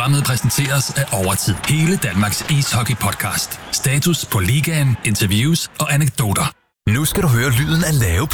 Programmet præsenteres af Overtid, hele Danmarks ishockey-podcast. Status på ligaen, interviews og anekdoter. Nu skal du høre lyden af lave